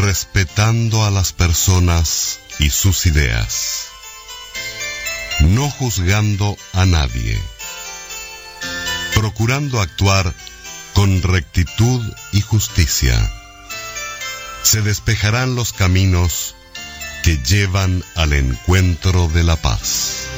respetando a las personas y sus ideas, no juzgando a nadie, procurando actuar con rectitud y justicia. Se despejarán los caminos que llevan al encuentro de la paz.